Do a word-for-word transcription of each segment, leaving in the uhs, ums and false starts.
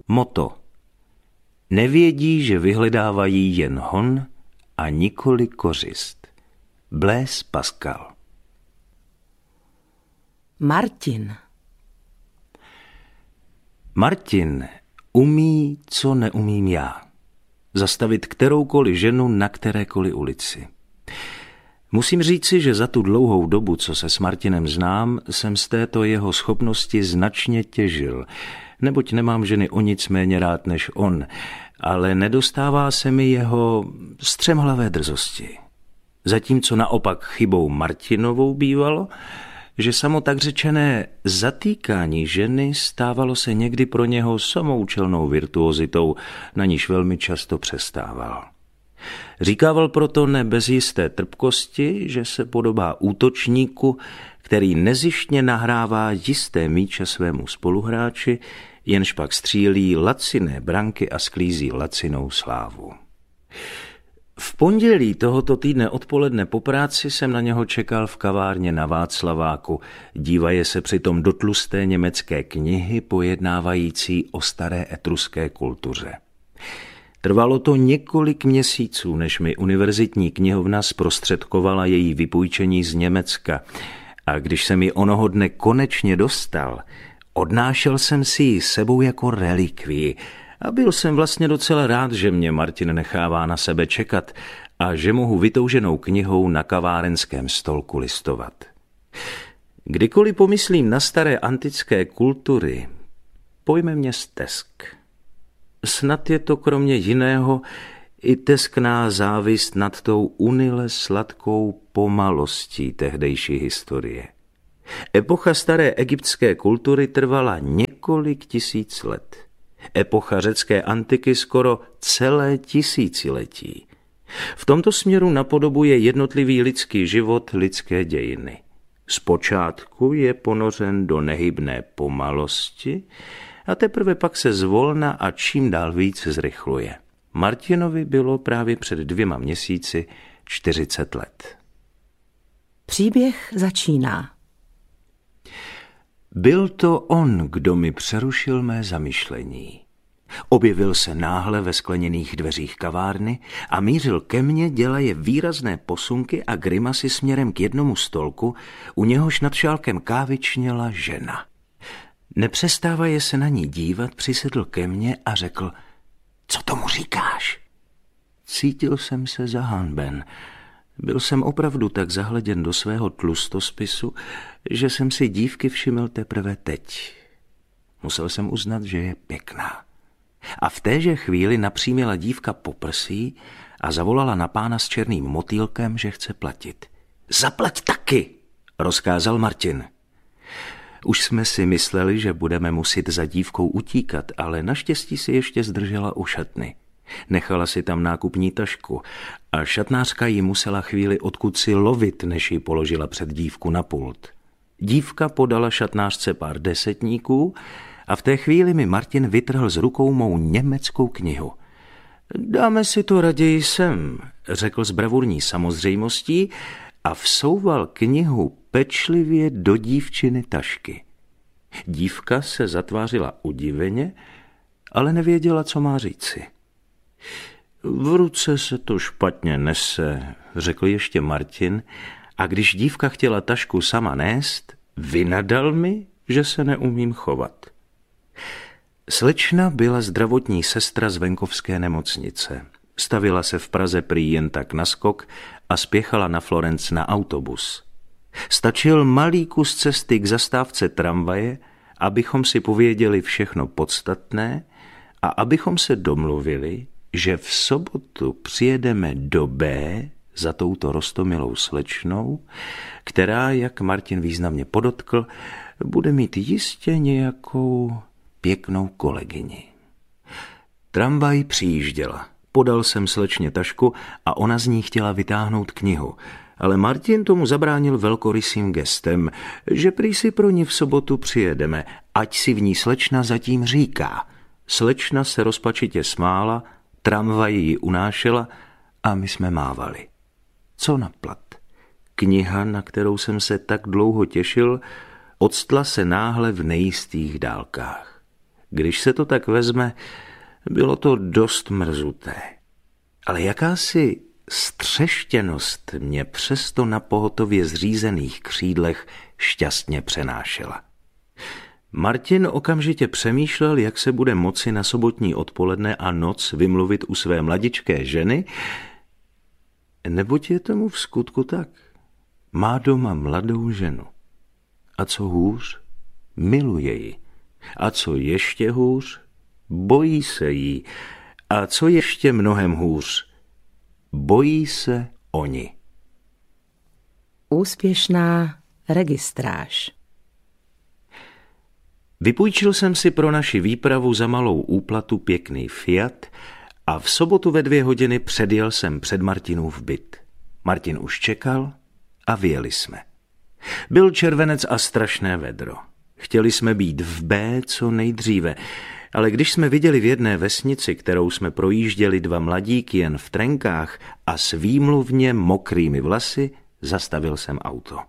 Motto. Nevědí, že vyhledávají jen hon a nikoli kořist. Blaise Pascal. Martin. Martin umí, co neumím já. Zastavit kteroukoliv ženu na kterékoliv ulici. Musím říci, že za tu dlouhou dobu, co se s Martinem znám, jsem z této jeho schopnosti značně těžil, neboť nemám ženy o nic méně rád než on, ale nedostává se mi jeho střemhlavé drzosti. Zatímco naopak chybou Martinovou bývalo, že samo tak řečené zatýkání ženy stávalo se někdy pro něho samoučelnou virtuozitou, na níž velmi často přestával. Říkával proto ne bez jisté trpkosti, že se podobá útočníku, který nezištně nahrává jisté míče svému spoluhráči, jenž pak střílí laciné branky a sklízí lacinou slávu. V pondělí tohoto týdne odpoledne po práci jsem na něho čekal v kavárně na Václaváku, dívaje se přitom do tlusté německé knihy pojednávající o staré etruské kultuře. Trvalo to několik měsíců, než mi univerzitní knihovna zprostředkovala její vypůjčení z Německa, a když jsem ji onoho dne konečně dostal, odnášel jsem si ji sebou jako relikvii a byl jsem vlastně docela rád, že mě Martin nechává na sebe čekat a že mohu vytouženou knihou na kavárenském stolku listovat. Kdykoliv pomyslím na staré antické kultury, pojme mě stesk. Snad je to kromě jiného i teskná závist nad tou unile sladkou pomalostí tehdejší historie. Epocha staré egyptské kultury trvala několik tisíc let. Epocha řecké antiky skoro celé tisíciletí. V tomto směru napodobuje jednotlivý lidský život lidské dějiny. Zpočátku je ponořen do nehybné pomalosti a teprve pak se zvolna a čím dál víc zrychluje. Martinovi bylo právě před dvěma měsíci čtyřicet let. Příběh začíná. Byl to on, kdo mi přerušil mé zamyšlení. Objevil se náhle ve skleněných dveřích kavárny a mířil ke mně, dělaje výrazné posunky a grimasy směrem k jednomu stolku, u něhož nad šálkem kávy čněla žena. Nepřestávaje se na ní dívat, přisedl ke mně a řekl: Co tomu říkáš? Cítil jsem se zahanben. Byl jsem opravdu tak zahleděn do svého tlustospisu, že jsem si dívky všiml teprve teď. Musel jsem uznat, že je pěkná. A v téže chvíli napřímila dívka poprsí a zavolala na pána s černým motýlkem, že chce platit. Zaplať taky, rozkázal Martin. Už jsme si mysleli, že budeme muset za dívkou utíkat, ale naštěstí si ještě zdržela u šatny. Nechala si tam nákupní tašku a šatnářka ji musela chvíli odkud si lovit, než ji položila před dívku na pult. Dívka podala šatnářce pár desetníků a v té chvíli mi Martin vytrhl z rukou mou německou knihu. Dáme si to raději sem, řekl s bravurní samozřejmostí a vsouval knihu pečlivě do dívčiny tašky. Dívka se zatvářila udiveně, ale nevěděla, co má říci. V ruce se to špatně nese, řekl ještě Martin, a když dívka chtěla tašku sama nést, vynadal mi, že se neumím chovat. Slečna byla zdravotní sestra z venkovské nemocnice. Stavila se v Praze prý jen tak na skok a spěchala na Florenc na autobus. Stačil malý kus cesty k zastávce tramvaje, abychom si pověděli všechno podstatné a abychom se domluvili, že v sobotu přijedeme do B za touto roztomilou slečnou, která, jak Martin významně podotkl, bude mít jistě nějakou pěknou kolegyni. Tramvaj přijížděla. Podal jsem slečně tašku a ona z ní chtěla vytáhnout knihu, ale Martin tomu zabránil velkorysým gestem, že prý si pro ní v sobotu přijedeme, ať si v ní slečna zatím říká. Slečna se rozpačitě smála, tramvaj ji unášela a my jsme mávali. Co naplat? Kniha, na kterou jsem se tak dlouho těšil, odstla se náhle v nejistých dálkách. Když se to tak vezme, bylo to dost mrzuté. Ale jakási střeštěnost mě přesto na pohotově zřízených křídlech šťastně přenášela. Martin okamžitě přemýšlel, jak se bude moci na sobotní odpoledne a noc vymluvit u své mladičké ženy, neboť je tomu v skutku tak. Má doma mladou ženu. A co hůř, miluje ji. A co ještě hůř, bojí se jí. A co ještě mnohem hůř, bojí se oni. Úspěšná registráž. Vypůjčil jsem si pro naši výpravu za malou úplatu pěkný Fiat a v sobotu ve dvě hodiny předjel jsem před Martinův byt. Martin už čekal a vyjeli jsme. Byl červenec a strašné vedro. Chtěli jsme být v B co nejdříve, ale když jsme viděli v jedné vesnici, kterou jsme projížděli, dva mladíky jen v trenkách a s výmluvně mokrými vlasy, zastavil jsem auto.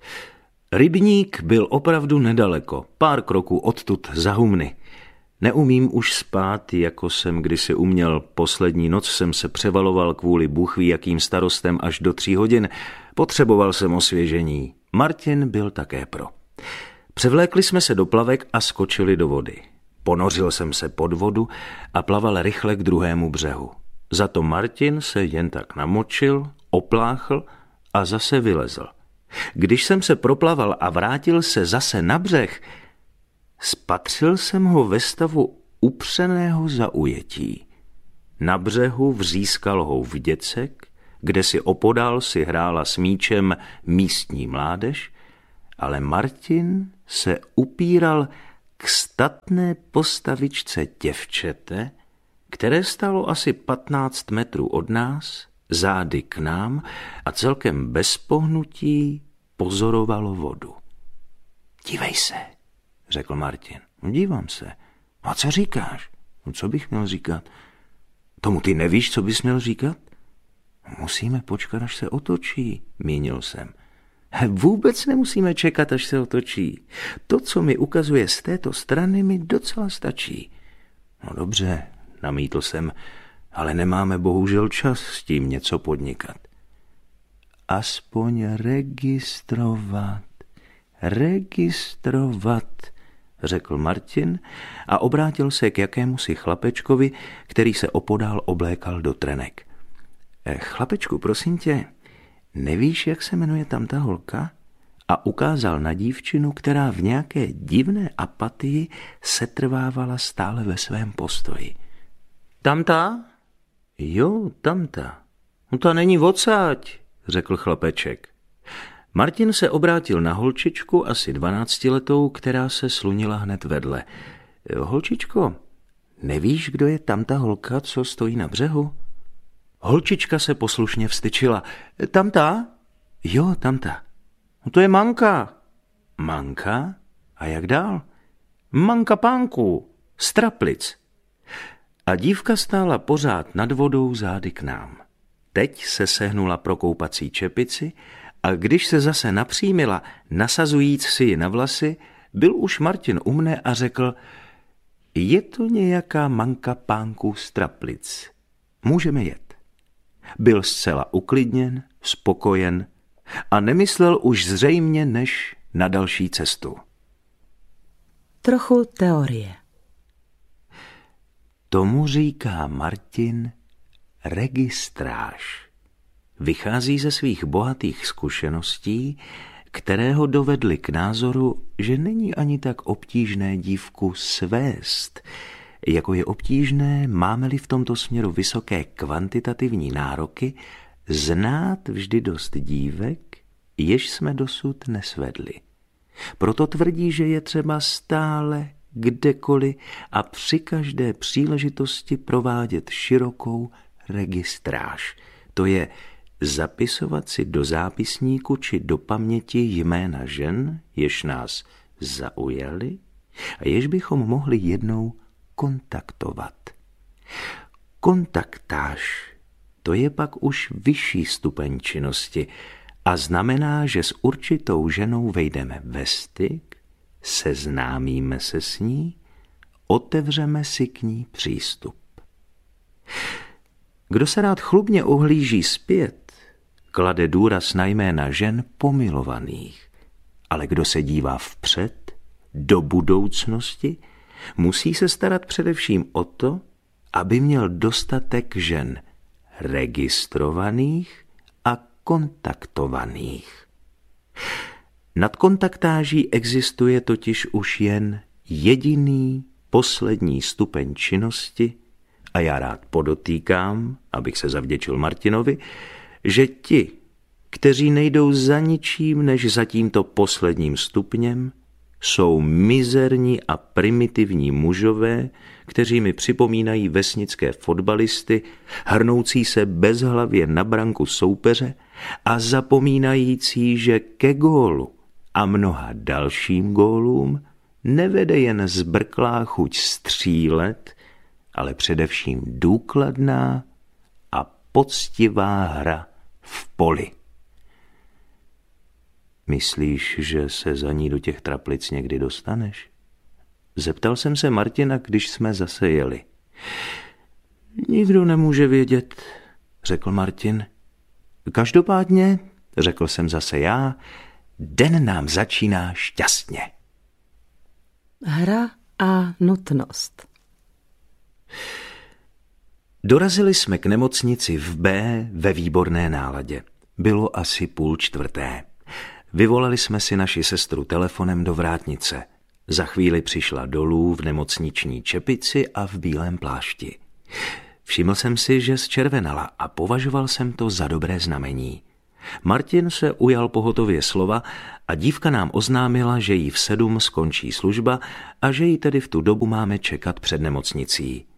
Rybník byl opravdu nedaleko, pár kroků odtud za humny. Neumím už spát, jako jsem kdysi uměl. Poslední noc jsem se převaloval kvůli bůhví jakým starostem až do tří hodin. Potřeboval jsem osvěžení. Martin byl také pro. Převlékli jsme se do plavek a skočili do vody. Ponořil jsem se pod vodu a plaval rychle k druhému břehu. Za to Martin se jen tak namočil, opláchl a zase vylezl. Když jsem se proplaval a vrátil se zase na břeh, spatřil jsem ho ve stavu upřeného zaujetí. Na břehu vřískal houf děcek, kde si opodál si hrála s míčem místní mládež, ale Martin se upíral k statné postavičce děvčete, které stálo asi patnáct metrů od nás, zády k nám a celkem bez pohnutí pozorovalo vodu. Dívej se, řekl Martin. No, dívám se. A co říkáš? No, co bych měl říkat? Tomu ty nevíš, co bys měl říkat? Musíme počkat, až se otočí, mínil jsem. Vůbec nemusíme čekat, až se otočí. To, co mi ukazuje z této strany, mi docela stačí. No dobře, namítl jsem, ale nemáme bohužel čas s tím něco podnikat. Aspoň registrovat, registrovat, řekl Martin a obrátil se k jakémusi chlapečkovi, který se opodál oblékal do trenek. Chlapečku, prosím tě, nevíš, jak se jmenuje tam ta holka? A ukázal na dívčinu, která v nějaké divné apatii setrvávala stále ve svém postoji. Tamta? Jo, tamta. No ta není odsáď, řekl chlapeček. Martin se obrátil na holčičku, asi dvanáctiletou, která se slunila hned vedle. Holčičko, nevíš, kdo je tamta holka, co stojí na břehu? Holčička se poslušně vstyčila. Tamta? Jo, tamta. No to je Manka. Manka? A jak dál? Manka pánku, z Traplic. A dívka stála pořád nad vodou zády k nám. Teď se sehnula pro koupací čepici a když se zase napřímila, nasazujíc si ji na vlasy, byl už Martin u mne a řekl, je to nějaká Manka pánku z Traplic. Můžeme jet. Byl zcela uklidněn, spokojen a nemyslel už zřejmě než na další cestu. Trochu teorie. Tomu říká Martin registráž. Vychází ze svých bohatých zkušeností, které ho dovedly k názoru, že není ani tak obtížné dívku svést, jako je obtížné, máme-li v tomto směru vysoké kvantitativní nároky, znát vždy dost dívek, jež jsme dosud nesvedli. Proto tvrdí, že je třeba stále, kdekoliv a při každé příležitosti provádět širokou registráž. To je zapisovat si do zápisníku či do paměti jména žen, jež nás zaujaly a jež bychom mohli jednou kontaktovat. Kontaktáž, to je pak už vyšší stupeň činnosti a znamená, že s určitou ženou vejdeme ve styk, seznámíme se s ní, otevřeme si k ní přístup. Kdo se rád chlubně ohlíží zpět, klade důraz na jména žen pomilovaných, ale kdo se dívá vpřed, do budoucnosti, musí se starat především o to, aby měl dostatek žen registrovaných a kontaktovaných. Nad kontaktáží existuje totiž už jen jediný poslední stupeň činnosti a já rád podotýkám, abych se zavděčil Martinovi, že ti, kteří nejdou za ničím než za tímto posledním stupněm, jsou mizerní a primitivní mužové, kteří mi připomínají vesnické fotbalisty, hrnoucí se bezhlavě na branku soupeře a zapomínající, že ke gólu a mnoha dalším gólům nevede jen zbrklá chuť střílet, ale především důkladná a poctivá hra v poli. Myslíš, že se za ní do těch traplic někdy dostaneš? Zeptal jsem se Martina, když jsme zase jeli. Nikdo nemůže vědět, řekl Martin. Každopádně, řekl jsem zase já, den nám začíná šťastně. Hra a nutnost. Dorazili jsme k nemocnici v B ve výborné náladě. Bylo asi půl čtvrté. Vyvolali jsme si naši sestru telefonem do vrátnice. Za chvíli přišla dolů v nemocniční čepici a v bílém plášti. Všiml jsem si, že zčervenala a považoval jsem to za dobré znamení. Martin se ujal pohotově slova a dívka nám oznámila, že jí v sedm skončí služba a že jí tedy v tu dobu máme čekat před nemocnicí.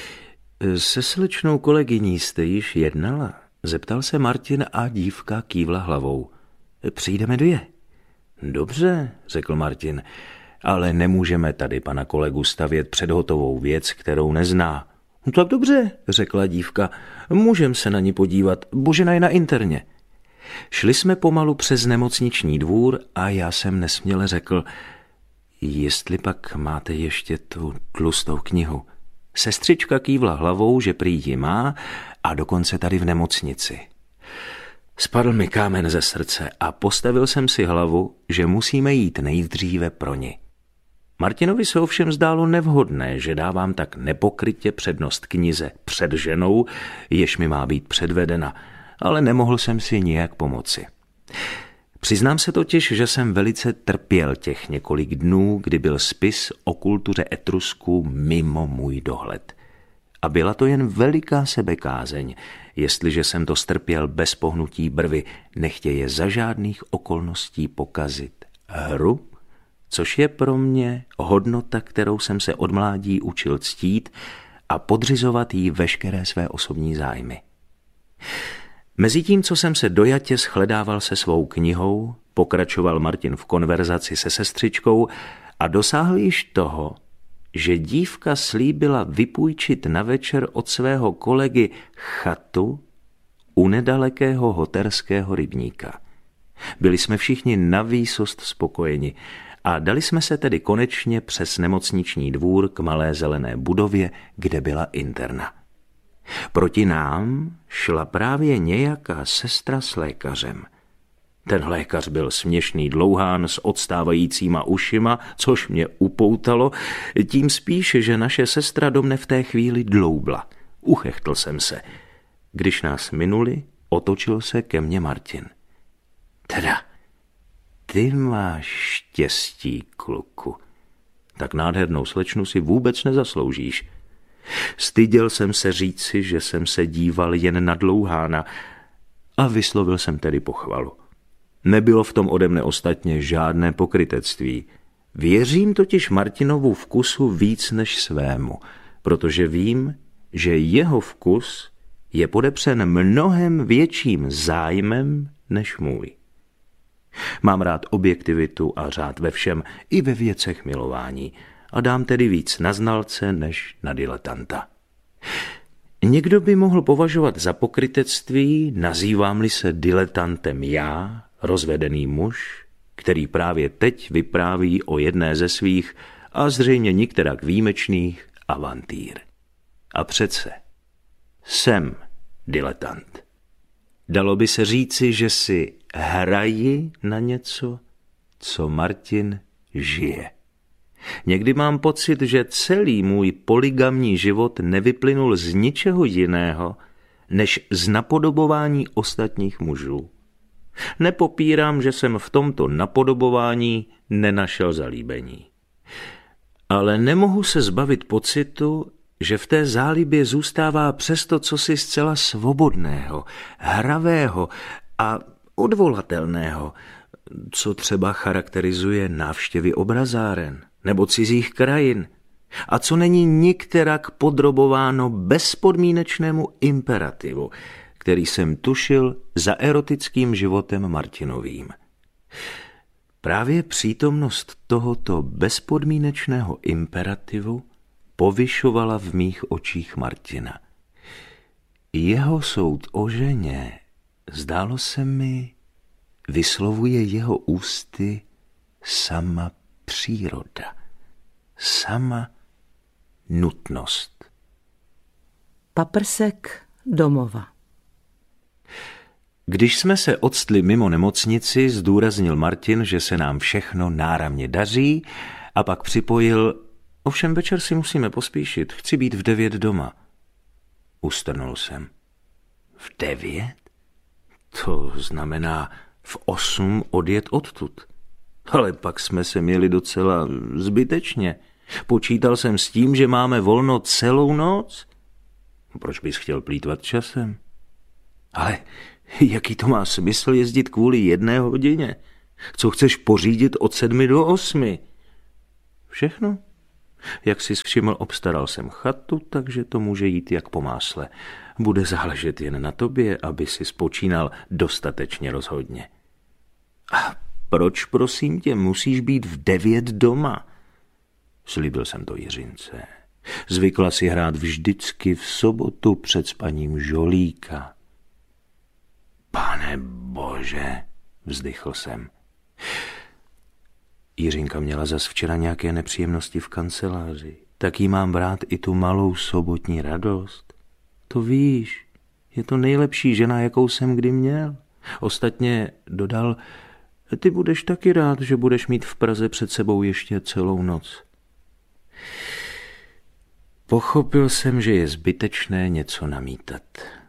Se slečnou kolegyní jste již jednala? Zeptal se Martin a dívka kývla hlavou. Přijdeme dvě. Dobře, řekl Martin, ale nemůžeme tady pana kolegu stavět před hotovou věc, kterou nezná. No tak dobře, řekla dívka, můžem se na ní podívat, Božena je na interně. Šli jsme pomalu přes nemocniční dvůr a já jsem nesměle řekl, jestli pak máte ještě tu tlustou knihu. Sestřička kývla hlavou, že prý ji má a dokonce tady v nemocnici. Spadl mi kámen ze srdce a postavil jsem si hlavu, že musíme jít nejdříve pro ni. Martinovi se ovšem zdálo nevhodné, že dávám tak nepokrytě přednost knize před ženou, jež mi má být předvedena, ale nemohl jsem si nijak pomoci. Přiznám se totiž, že jsem velice trpěl těch několik dnů, kdy byl spis o kultuře Etrusků mimo můj dohled. A byla to jen veliká sebekázeň, jestliže jsem to strpěl bez pohnutí brvy, nechtěje za žádných okolností pokazit hru, což je pro mě hodnota, kterou jsem se od mládí učil ctít a podřizovat jí veškeré své osobní zájmy. Mezitím, co jsem se dojatě shledával se svou knihou, pokračoval Martin v konverzaci se sestřičkou a dosáhl již toho, že dívka slíbila vypůjčit na večer od svého kolegy chatu u nedalekého hoterského rybníka. Byli jsme všichni na výsost spokojeni a dali jsme se tedy konečně přes nemocniční dvůr k malé zelené budově, kde byla interna. Proti nám šla právě nějaká sestra s lékařem. Ten lékař byl směšný dlouhán s odstávajícíma ušima, což mě upoutalo, tím spíše, že naše sestra do mne v té chvíli dloubla. Uchechtl jsem se. Když nás minuli, otočil se ke mně Martin. Teda, ty máš štěstí, kluku. Tak nádhernou slečnu si vůbec nezasloužíš. Styděl jsem se říci, že jsem se díval jen na dlouhána a vyslovil jsem tedy pochvalu. Nebylo v tom ode mne ostatně žádné pokrytectví. Věřím totiž Martinovu vkusu víc než svému, protože vím, že jeho vkus je podepřen mnohem větším zájmem než můj. Mám rád objektivitu a řád ve všem, i ve věcech milování, a dám tedy víc na znalce než na diletanta. Někdo by mohl považovat za pokrytectví, nazývám-li se diletantem já, rozvedený muž, který právě teď vypráví o jedné ze svých a zřejmě nikterak výjimečných avantýr. A přece jsem diletant. Dalo by se říci, že si hraji na něco, co Martin žije. Někdy mám pocit, že celý můj polygamní život nevyplynul z ničeho jiného, než z napodobování ostatních mužů. Nepopírám, že jsem v tomto napodobování nenašel zalíbení. Ale nemohu se zbavit pocitu, že v té zálibě zůstává přesto cosi zcela svobodného, hravého a odvolatelného, co třeba charakterizuje návštěvy obrazáren nebo cizích krajin a co není nikterak podrobováno bezpodmínečnému imperativu, který jsem tušil za erotickým životem Martinovým. Právě přítomnost tohoto bezpodmínečného imperativu povyšovala v mých očích Martina. Jeho soud o ženě, zdálo se mi, vyslovuje jeho ústy sama příroda, sama nutnost. Paprsek domova. Když jsme se octli mimo nemocnici, zdůraznil Martin, že se nám všechno náramně daří a pak připojil: ovšem večer si musíme pospíšit, chci být v devět doma. Ustrnul jsem. V devět? To znamená v osm odjet odtud. Ale pak jsme se měli docela zbytečně. Počítal jsem s tím, že máme volno celou noc. Proč bys chtěl plýtvat časem? Ale jaký to má smysl jezdit kvůli jedné hodině? Co chceš pořídit od sedmi do osmi? Všechno? Jak jsi všiml, obstaral jsem chatu, takže to může jít jak po másle. Bude záležet jen na tobě, aby si spočínal dostatečně rozhodně. A proč, prosím tě, musíš být v devět doma? Slíbil jsem to Jiřince. Zvykla si hrát vždycky v sobotu před spaním žolíka. Pane bože, vzdychl jsem. Jiřinka měla zas včera nějaké nepříjemnosti v kanceláři. Tak jí mám brát i tu malou sobotní radost. To víš, je to nejlepší žena, jakou jsem kdy měl. Ostatně dodal: ty budeš taky rád, že budeš mít v Praze před sebou ještě celou noc. Pochopil jsem, že je zbytečné něco namítat.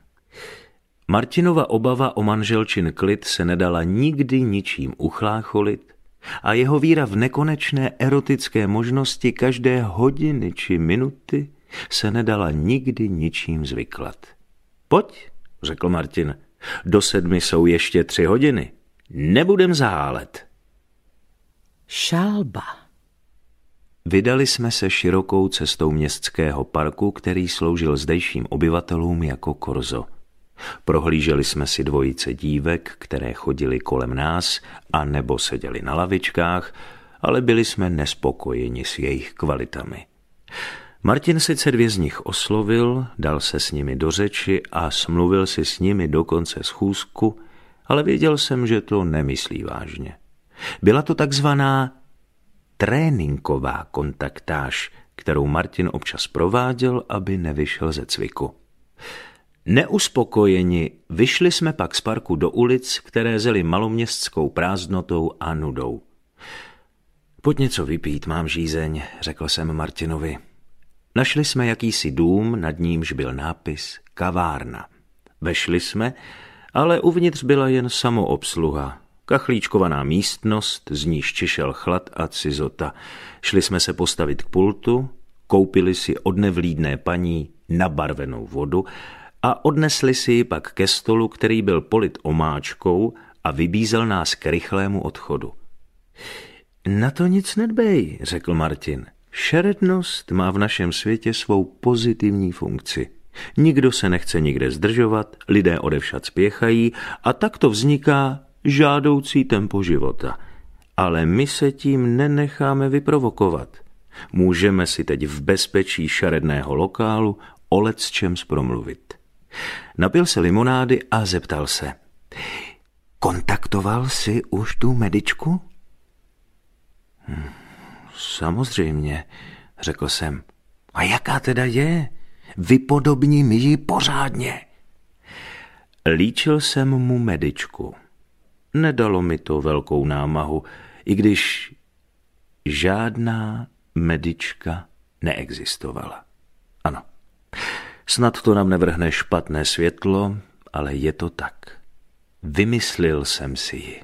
Martinova obava o manželčin klid se nedala nikdy ničím uchlácholit a jeho víra v nekonečné erotické možnosti každé hodiny či minuty se nedala nikdy ničím zvyklat. Pojď, řekl Martin, do sedmi jsou ještě tři hodiny. Nebudem zahálet. Šálba. Vydali jsme se širokou cestou městského parku, který sloužil zdejším obyvatelům jako korzo. Prohlíželi jsme si dvojice dívek, které chodily kolem nás a nebo seděli na lavičkách, ale byli jsme nespokojeni s jejich kvalitami. Martin sice dvě z nich oslovil, dal se s nimi do řeči a smluvil si s nimi do konce schůzku, ale věděl jsem, že to nemyslí vážně. Byla to takzvaná tréninková kontaktáž, kterou Martin občas prováděl, aby nevyšel ze cviku. Neuspokojeni vyšli jsme pak z parku do ulic, které zely maloměstskou prázdnotou a nudou. Pojď něco vypít, mám žízeň, řekl jsem Martinovi. Našli jsme jakýsi dům, nad nímž byl nápis kavárna. Vešli jsme, ale uvnitř byla jen samoobsluha. Kachlíčkovaná místnost, z níž čišel chlad a cizota. Šli jsme se postavit k pultu, koupili si od nevlídné paní nabarvenou vodu a odnesli si ji pak ke stolu, který byl polit omáčkou a vybízel nás k rychlému odchodu. Na to nic nedbej, řekl Martin. Šerednost má v našem světě svou pozitivní funkci. Nikdo se nechce nikde zdržovat, lidé odevšad spěchají a tak to vzniká žádoucí tempo života. Ale my se tím nenecháme vyprovokovat. Můžeme si teď v bezpečí šaredného lokálu o lecčems promluvit. Napil se limonády a zeptal se. Kontaktoval jsi už tu medičku? Hm, samozřejmě, řekl jsem. A jaká teda je? Vypodobni mi ji pořádně. Líčil jsem mu medičku. Nedalo mi to velkou námahu, i když žádná medička neexistovala. Ano, snad to nám nevrhne špatné světlo, ale je to tak. Vymyslil jsem si ji.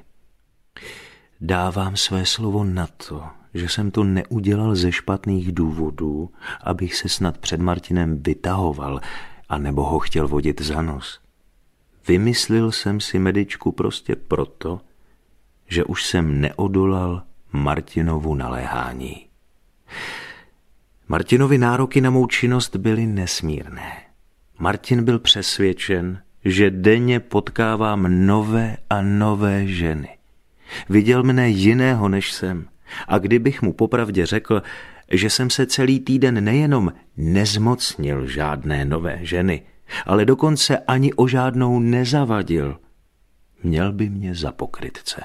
Dávám své slovo na to, že jsem to neudělal ze špatných důvodů, abych se snad před Martinem vytahoval, anebo ho chtěl vodit za nos. Vymyslil jsem si medičku prostě proto, že už jsem neodolal Martinovu naléhání. Martinovi nároky na mou činnost byly nesmírné. Martin byl přesvědčen, že denně potkávám nové a nové ženy. Viděl mne jiného, než jsem. A kdybych mu popravdě řekl, že jsem se celý týden nejenom nezmocnil žádné nové ženy, ale dokonce ani o žádnou nezavadil, měl by mě za pokrytce.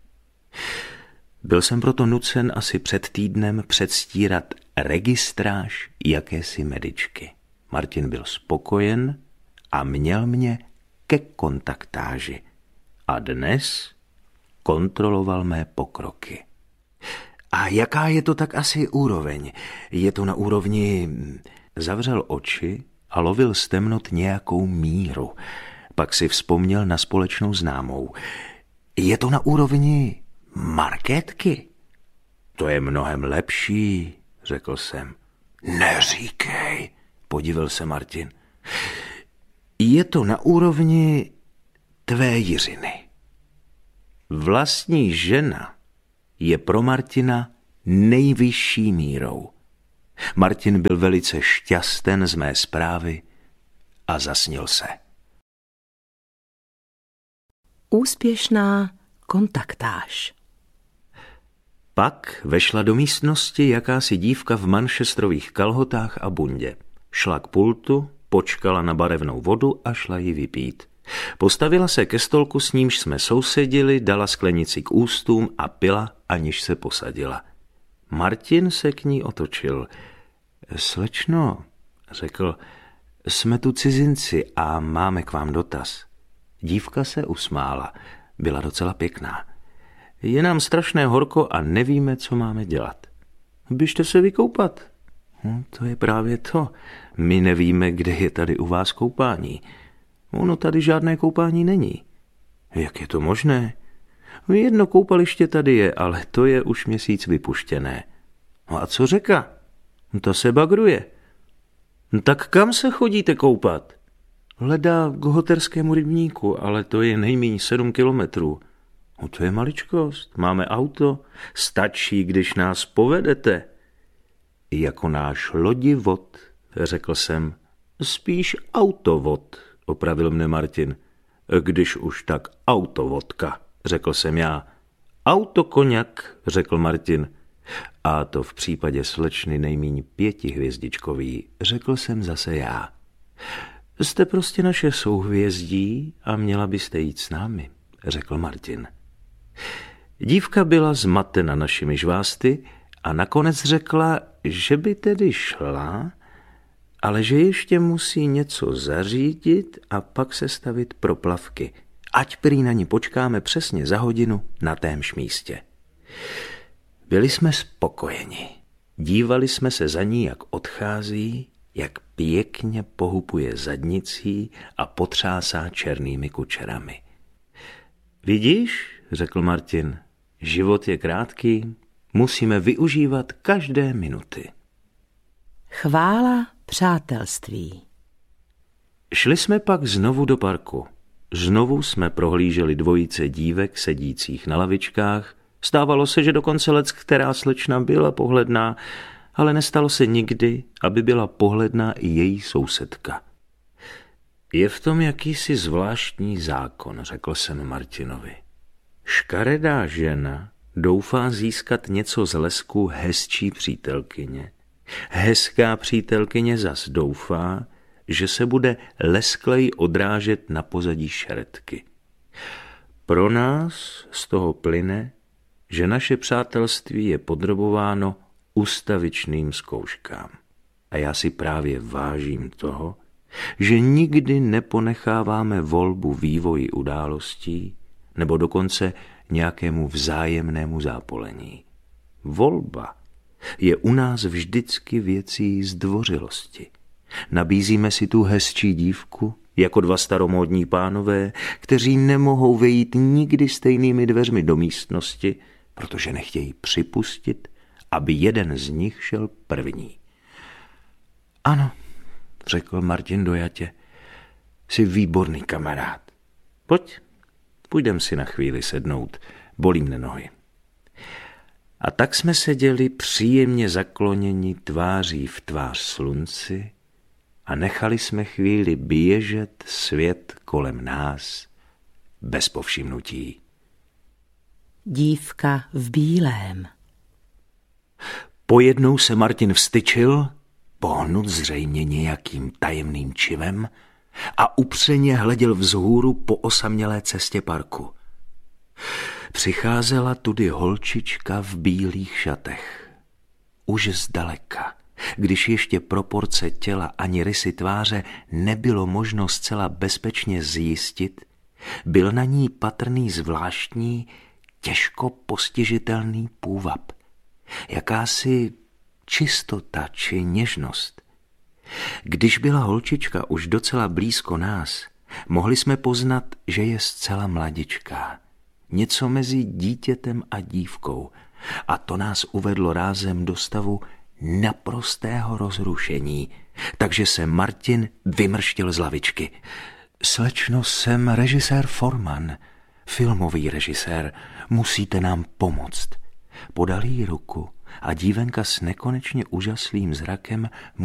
Byl jsem proto nucen asi před týdnem předstírat registráž jakési medičky. Martin byl spokojen a měl mě ke kontaktáži. A dnes kontroloval mé pokroky. A jaká je to tak asi úroveň? Je to na úrovni... Zavřel oči a lovil z temnot nějakou míru. Pak si vzpomněl na společnou známou. Je to na úrovni markétky? To je mnohem lepší, řekl jsem. Neříkej, podivil se Martin. Je to na úrovni tvé Jiřiny. Vlastní žena je pro Martina nejvyšší mírou. Martin byl velice šťasten z mé zprávy a zasnil se. Úspěšná kontaktáž. Pak vešla do místnosti jakási dívka v manchesterových kalhotách a bundě. Šla k pultu, počkala na barevnou vodu a šla ji vypít. Postavila se ke stolku, s nímž jsme sousedili, dala sklenici k ústům a pila, aniž se posadila. Martin se k ní otočil. Slečno, řekl, jsme tu cizinci a máme k vám dotaz. Dívka se usmála, byla docela pěkná. Je nám strašné horko a nevíme, co máme dělat. Běžte se vykoupat. Hm, to je právě to. My nevíme, kde je tady u vás koupání. Ono tady žádné koupání není. Jak je to možné? Jedno koupaliště tady je, ale to je už měsíc vypuštěné. No a co řeka? To se bagruje. Tak kam se chodíte koupat? Hledá k hoterskému rybníku, ale to je nejméně sedm kilometrů. No to je maličkost, máme auto, stačí, když nás povedete. Jako náš lodivod, řekl jsem. Spíš autovod, opravil mne Martin. Když už tak autovodka, řekl jsem já. Autokoňak, řekl Martin. A to v případě slečny nejmíň pětihvězdičkový, řekl jsem zase já. Jste prostě naše souhvězdí a měla byste jít s námi, řekl Martin. Dívka byla zmatena našimi žvásty a nakonec řekla, že by tedy šla, ale že ještě musí něco zařídit a pak se stavit pro plavky. Ať prý na ní počkáme přesně za hodinu na témž místě. Byli jsme spokojeni. Dívali jsme se za ní, jak odchází, jak pěkně pohupuje zadnicí a potřásá černými kučerami. Vidíš, řekl Martin, život je krátký, musíme využívat každé minuty. Chvála přátelství. Šli jsme pak znovu do parku. Znovu jsme prohlíželi dvojice dívek sedících na lavičkách. Stávalo se, že dokonce lec, která slečna byla pohledná, ale nestalo se nikdy, aby byla pohledná i její sousedka. Je v tom jakýsi zvláštní zákon, řekl jsem Martinovi. Škaredá žena doufá získat něco z lesku hezčí přítelkyně. Hezká přítelkyně zas doufá, že se bude lesklej odrážet na pozadí šeretky. Pro nás z toho plyne, že naše přátelství je podrobováno ustavičným zkouškám. A já si právě vážím toho, že nikdy neponecháváme volbu vývoji událostí nebo dokonce nějakému vzájemnému zápolení. Volba je u nás vždycky věcí zdvořilosti. Nabízíme si tu hezčí dívku, jako dva staromódní pánové, kteří nemohou vejít nikdy stejnými dveřmi do místnosti, protože nechtějí připustit, aby jeden z nich šel první. Ano, řekl Martin dojatě, jsi výborný kamarád. Pojď, půjdem si na chvíli sednout, bolí mne nohy. A tak jsme seděli příjemně zakloněni tváří v tvář slunci a nechali jsme chvíli běžet svět kolem nás bez povšimnutí. Dívka v bílém. Pojednou se Martin vstyčil, pohnut zřejmě nějakým tajemným čivem, a upřeně hleděl vzhůru po osamělé cestě parku. Přicházela tudy holčička v bílých šatech. Už zdaleka, když ještě proporce těla ani rysy tváře nebylo možno zcela bezpečně zjistit, byl na ní patrný zvláštní, těžko postižitelný půvab. Jakási čistota či něžnost. Když byla holčička už docela blízko nás, mohli jsme poznat, že je zcela mladičká. Něco mezi dítětem a dívkou. A to nás uvedlo rázem do stavu naprostého rozrušení. Takže se Martin vymrštil z lavičky. Slečno, jsem režisér Forman, filmový režisér. Musíte nám pomoct. Podal jí ruku a dívenka s nekonečně úžaslým zrakem